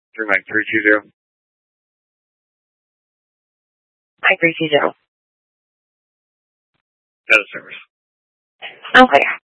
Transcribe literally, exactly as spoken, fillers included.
Three Mike three two zero. Mike three two zero. Data service. Okay.